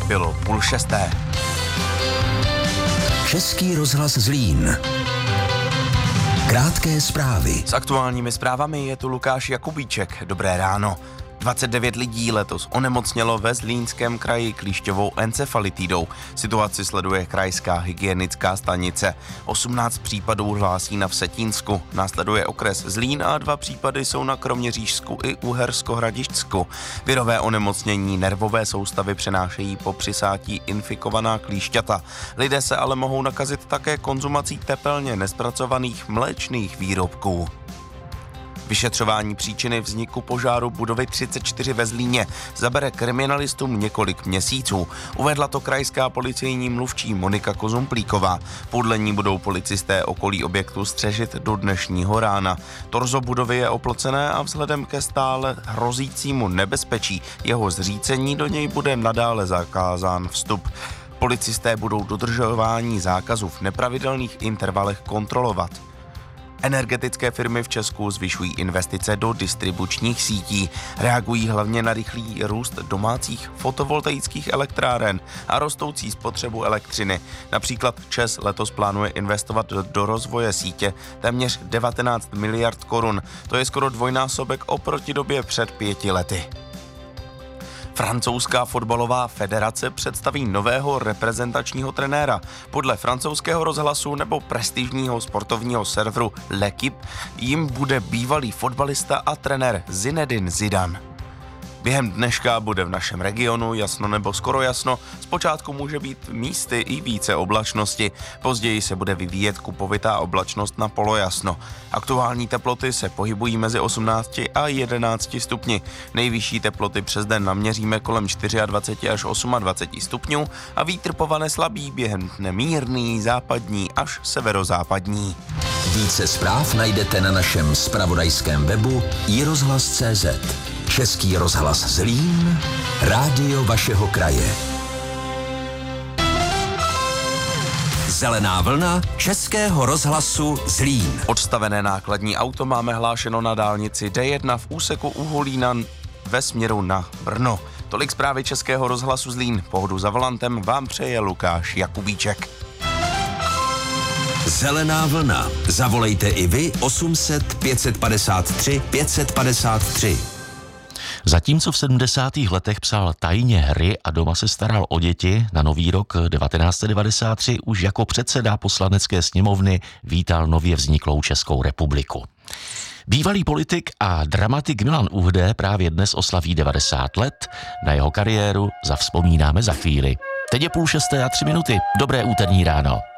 Bylo 5:30. Český rozhlas Zlín. Krátké zprávy. S aktuálními zprávami je tu Lukáš Jakubíček. Dobré ráno. 29 lidí letos onemocnělo ve Zlínském kraji klíšťovou encefalitidou. Situaci sleduje krajská hygienická stanice. 18 případů hlásí na Vsetínsku. Následuje okres Zlín a 2 případy jsou na Kroměřížsku i Uhersko-Hradišťsku. Virové onemocnění nervové soustavy přenášejí po přisátí infikovaná klíšťata. Lidé se ale mohou nakazit také konzumací tepelně nezpracovaných mléčných výrobků. Vyšetřování příčiny vzniku požáru budovy 34 ve Zlíně zabere kriminalistům několik měsíců. Uvedla to krajská policejní mluvčí Monika Kozumplíková. Podle ní budou policisté okolí objektu střežit do dnešního rána. Torzo budovy je oplocené a vzhledem ke stále hrozícímu nebezpečí jeho zřícení do něj bude nadále zakázán vstup. Policisté budou dodržování zákazu v nepravidelných intervalech kontrolovat. Energetické firmy v Česku zvyšují investice do distribučních sítí. Reagují hlavně na rychlý růst domácích fotovoltaických elektráren a rostoucí spotřebu elektřiny. Například ČEZ letos plánuje investovat do rozvoje sítě téměř 19 miliard korun. To je skoro dvojnásobek oproti době před 5 lety. Francouzská fotbalová federace představí nového reprezentačního trenéra. Podle francouzského rozhlasu nebo prestižního sportovního serveru L'Équipe jim bude bývalý fotbalista a trenér Zinedine Zidane. Během dneška bude v našem regionu jasno nebo skoro jasno, zpočátku může být místy i více oblačnosti, později se bude vyvíjet kupovitá oblačnost na polojasno. Aktuální teploty se pohybují mezi 18 a 11 stupni. Nejvyšší teploty přes den naměříme kolem 24 až 28 stupňů a vítr povane slabý, během dne mírný, západní až severozápadní. Více zpráv najdete na našem zpravodajském webu iRozhlas.cz. Český rozhlas Zlín, rádio vašeho kraje. Zelená vlna Českého rozhlasu Zlín. Odstavené nákladní auto máme hlášeno na dálnici D1 v úseku Uholína ve směru na Brno. Tolik zprávy Českého rozhlasu Zlín. Pohodu za volantem vám přeje Lukáš Jakubíček. Zelená vlna. Zavolejte i vy 800 553 553. Zatímco v 70. letech psal tajně hry a doma se staral o děti, na nový rok 1993 už jako předseda Poslanecké sněmovny vítal nově vzniklou Českou republiku. Bývalý politik a dramatik Milan Uhde právě dnes oslaví 90 let, na jeho kariéru zavzpomínáme za chvíli. Teď je 5:30 a 3 minuty. Dobré úterní ráno.